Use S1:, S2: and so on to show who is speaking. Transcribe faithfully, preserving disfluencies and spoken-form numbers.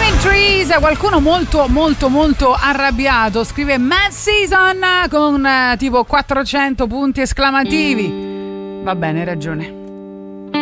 S1: Trees, qualcuno molto molto molto arrabbiato scrive Mad Season con eh, tipo quattrocento punti esclamativi. Va bene, hai ragione.